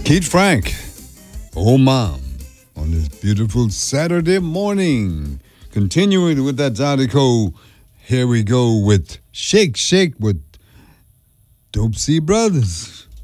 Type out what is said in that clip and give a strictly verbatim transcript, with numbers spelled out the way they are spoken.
Keith Frank, Oh Mom, on this beautiful Saturday morning. Continuing with that Zydeco, here we go with Shake Shake with Dope C Brothers.